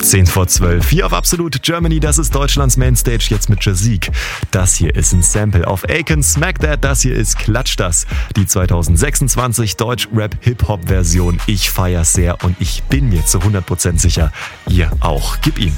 10 vor 12. Hier auf Absolute Germany, das ist Deutschlands Mainstage, jetzt mit Jazik. Das hier ist ein Sample auf Aiken Smack That, das hier ist Klatsch das. Die 2026 Deutsch-Rap-Hip-Hop-Version. Ich feier's sehr und ich bin mir zu 100% sicher, ihr auch. Gib ihm.